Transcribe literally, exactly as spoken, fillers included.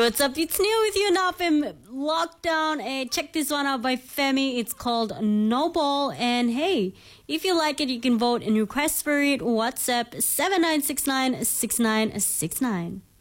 what's up? It's Neil with you now from Lockdown. Hey, check this one out by Femi. It's called No Ball. And hey, if you like it, you can vote and request for it. WhatsApp seven nine six nine six nine six nine.